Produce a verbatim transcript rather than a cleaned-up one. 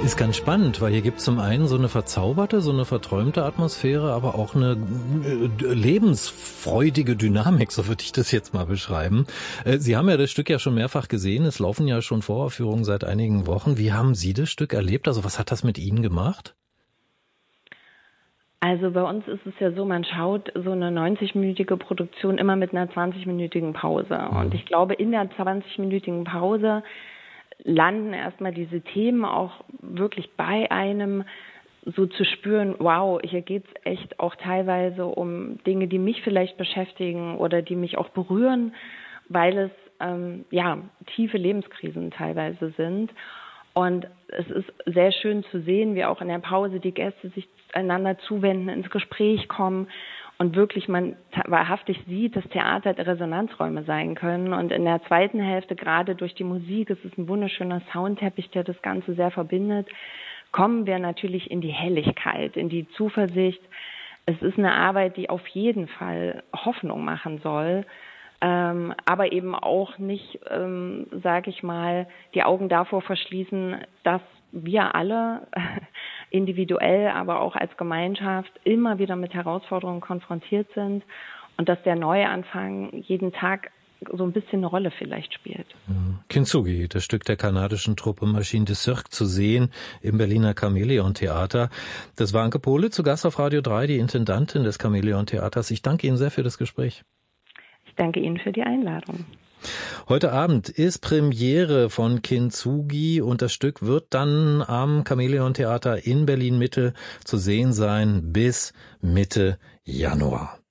Ist ganz spannend, weil hier gibt es zum einen so eine verzauberte, so eine verträumte Atmosphäre, aber auch eine äh, lebensfreudige Dynamik, so würde ich das jetzt mal beschreiben. Äh, Sie haben ja das Stück ja schon mehrfach gesehen, es laufen ja schon Voraufführungen seit einigen Wochen. Wie haben Sie das Stück erlebt? Also was hat das mit Ihnen gemacht? Also bei uns ist es ja so, man schaut so eine neunzig-minütige Produktion immer mit einer zwanzig-minütigen Pause. Und ich glaube, in der zwanzig-minütigen Pause landen erstmal diese Themen auch wirklich bei einem, so zu spüren, wow, hier geht's echt auch teilweise um Dinge, die mich vielleicht beschäftigen oder die mich auch berühren, weil es ähm, ja tiefe Lebenskrisen teilweise sind. Und es ist sehr schön zu sehen, wie auch in der Pause die Gäste sich einander zuwenden, ins Gespräch kommen und wirklich man wahrhaftig sieht, dass Theater Resonanzräume sein können. Und in der zweiten Hälfte, gerade durch die Musik, es ist ein wunderschöner Soundteppich, der das Ganze sehr verbindet, kommen wir natürlich in die Helligkeit, in die Zuversicht. Es ist eine Arbeit, die auf jeden Fall Hoffnung machen soll, ähm, aber eben auch nicht, ähm, sage ich mal, die Augen davor verschließen, dass wir alle individuell, aber auch als Gemeinschaft immer wieder mit Herausforderungen konfrontiert sind und dass der Neuanfang jeden Tag so ein bisschen eine Rolle vielleicht spielt. Kintsugi, das Stück der kanadischen Truppe Machine de Cirque, zu sehen im Berliner Chamäleon Theater. Das war Anke Pohle, zu Gast auf Radio drei, die Intendantin des Chamäleon Theaters. Ich danke Ihnen sehr für das Gespräch. Ich danke Ihnen für die Einladung. Heute Abend ist Premiere von Kintsugi und das Stück wird dann am Chamäleon Theater in Berlin Mitte zu sehen sein bis Mitte Januar.